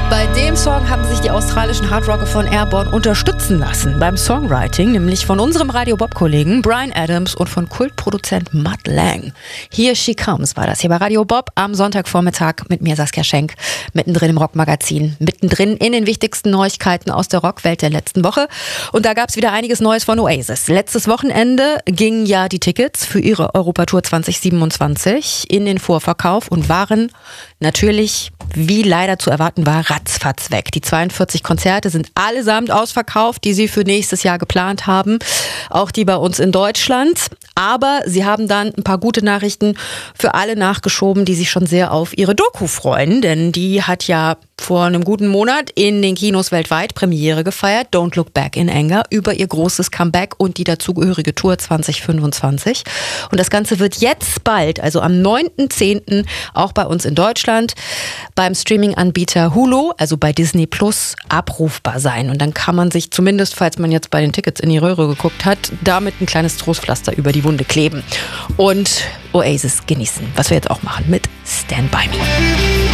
Bei dem Song haben sich die australischen Hardrocker von Airborne unterstützen lassen beim Songwriting, nämlich von unserem Radio Bob-Kollegen Bryan Adams und von Kultproduzent Mutt Lange. Here She Comes war das hier bei Radio Bob am Sonntagvormittag mit mir, Saskia Schenk, mittendrin im Rockmagazin, mittendrin in den wichtigsten Neuigkeiten aus der Rockwelt der letzten Woche. Und da gab es wieder einiges Neues von Oasis. Letztes Wochenende gingen ja die Tickets für ihre Europatour 2027 in den Vorverkauf und waren natürlich, wie leider zu erwarten war, ratzfatz weg. Die 42 Konzerte sind allesamt ausverkauft, die sie für nächstes Jahr geplant haben. Auch die bei uns in Deutschland. Aber sie haben dann ein paar gute Nachrichten für alle nachgeschoben, die sich schon sehr auf ihre Doku freuen. Denn die hat ja vor einem guten Monat in den Kinos weltweit Premiere gefeiert. Don't Look Back in Anger über ihr großes Comeback und die dazugehörige Tour 2025. Und das Ganze wird jetzt bald, also am 9.10. auch bei uns in Deutschland beim Streaming-Anbieter Hulu, also bei Disney Plus, abrufbar sein. Und dann kann man sich zumindest, falls man jetzt bei den Tickets in die Röhre geguckt hat, damit ein kleines Trostpflaster über die Wunde kleben und Oasis genießen, was wir jetzt auch machen mit Stand By Me.